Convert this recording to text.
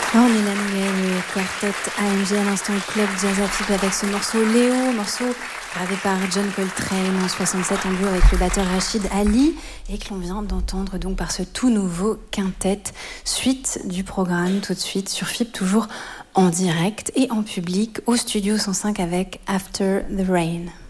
On est là, le quartet AMG à l'instant Club Jazz à Pipe avec ce morceau Léo, morceau gravé par John Coltrane en 67 en duo avec le batteur Rachid Ali et que l'on vient d'entendre donc par ce tout nouveau quintet. Suite du programme tout de suite sur FIP, toujours en direct et en public au Studio 105 avec After the Rain.